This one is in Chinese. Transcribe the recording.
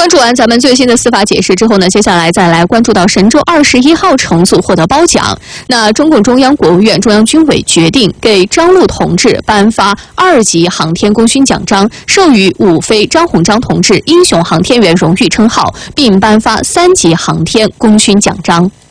关注完咱们最新的司法解释之后呢，接下来再来关注到神舟21号乘组获得褒奖。那中共中央、国务院、中央军委决定给张陆同志颁发2级航天功勋奖章，授予伍飞、张鸿章同志英雄航天员荣誉称号，并颁发3级航天功勋奖章。